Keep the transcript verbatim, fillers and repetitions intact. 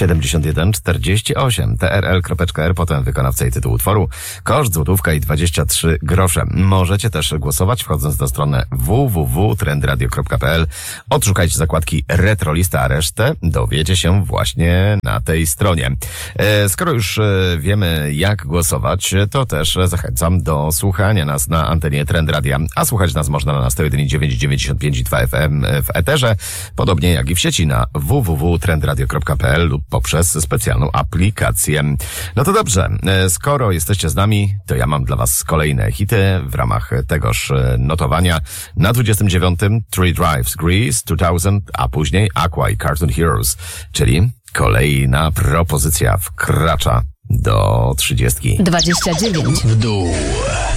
siedemdziesiąt jeden czterdzieści osiem, t r l kropka r, potem wykonawca i tytuł utworu, koszt złotówka i dwadzieścia trzy grosze. Możecie też głosować wchodząc na stronę w w w kropka trendradio kropka p l. Odszukajcie zakładki Retrolista, a resztę dowiecie się właśnie na tej stronie. E, skoro już e, wiemy jak głosować, to też zachęcam do słuchania nas na antenie Trend Radia, a słuchać nas można na sto jeden i dziewięć, dziewięćdziesiąt pięć i dwa F M w eterze, podobnie jak i w sieci na w w w kropka trendradio kropka p l lub poprzez specjalną aplikację. No to dobrze, skoro jesteście z nami, to ja mam dla was kolejne hity w ramach tegoż notowania. Na dwudziestym dziewiątym Three Drives, Grease, dwa tysiące, a później Aqua i Cartoon Heroes, czyli kolejna propozycja wkracza do trzydziestki. dwadzieścia dziewięć w dół.